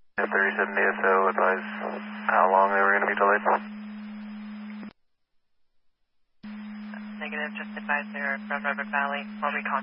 37 DSO advise how long they were going to be delayed? Negative, just advise they're from River Valley. We'll recon.